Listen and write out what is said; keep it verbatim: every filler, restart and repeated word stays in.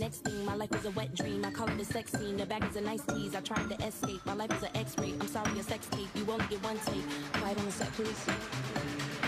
next thing. My life was a wet dream. I call it a sex scene. The bag is a nice tease. I tried to escape. My life is an X-ray. I'm sorry, a sex tape. You only get one take. Quiet on the set, please.